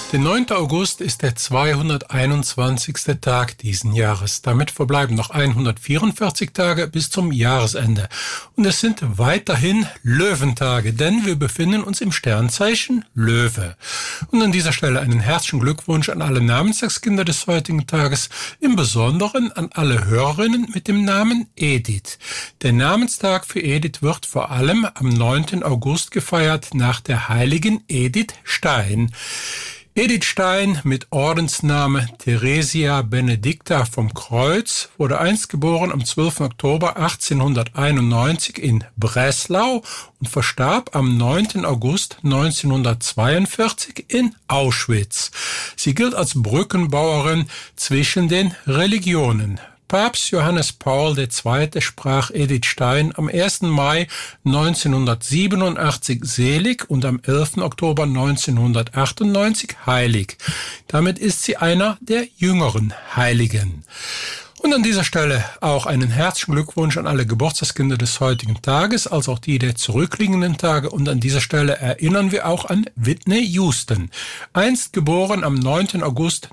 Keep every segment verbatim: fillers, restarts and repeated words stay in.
Der neunte August ist der zweihunderteinundzwanzigste Tag diesen Jahres. Damit verbleiben noch hundertvierundvierzig Tage bis zum Jahresende. Und es sind weiterhin Löwentage, denn wir befinden uns im Sternzeichen Löwe. Und an dieser Stelle einen herzlichen Glückwunsch an alle Namenstagskinder des heutigen Tages, im Besonderen an alle Hörerinnen mit dem Namen Edith. Der Namenstag für Edith wird vor allem am neunten August gefeiert nach der heiligen Edith Stein. Edith Stein mit Ordensname Theresia Benedicta vom Kreuz wurde einst geboren am zwölften Oktober achtzehnhunderteinundneunzig in Breslau und verstarb am neunten August neunzehnhundertzweiundvierzig in Auschwitz. Sie gilt als Brückenbauerin zwischen den Religionen. Papst Johannes Paul der Zweite sprach Edith Stein am ersten Mai neunzehnhundertsiebenundachtzig selig und am elften Oktober neunzehnhundertachtundneunzig heilig. Damit ist sie einer der jüngeren Heiligen. Und an dieser Stelle auch einen herzlichen Glückwunsch an alle Geburtstagskinder des heutigen Tages, als auch die der zurückliegenden Tage. Und an dieser Stelle erinnern wir auch an Whitney Houston, einst geboren am neunten August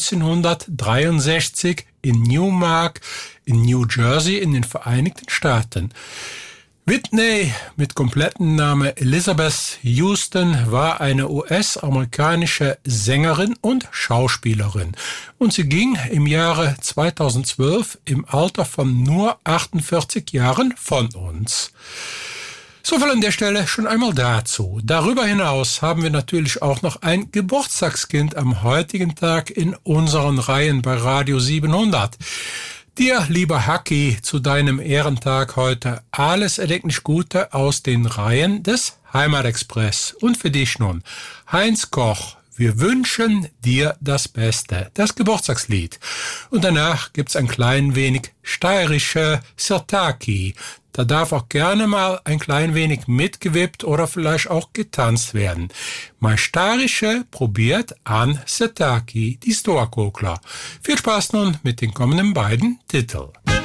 neunzehnhundertdreiundsechzig in Newmark in New Jersey in den Vereinigten Staaten. Whitney mit kompletten Namen Elizabeth Houston war eine U S-amerikanische Sängerin und Schauspielerin. Und sie ging im Jahre zweitausendzwölf im Alter von nur achtundvierzig Jahren von uns. So viel an der Stelle schon einmal dazu. Darüber hinaus haben wir natürlich auch noch ein Geburtstagskind am heutigen Tag in unseren Reihen bei Radio siebenhundert. Dir, lieber Haki, zu deinem Ehrentag heute alles erdenklich Gute aus den Reihen des Heimatexpress. Und für dich nun, Heinz Koch, wir wünschen dir das Beste, das Geburtstagslied. Und danach gibt's ein klein wenig steirische Sirtaki. Da darf auch gerne mal ein klein wenig mitgewippt oder vielleicht auch getanzt werden. Majstarische probiert an Sirtaki, die Stoa-Kokler. Viel Spaß nun mit den kommenden beiden Titeln.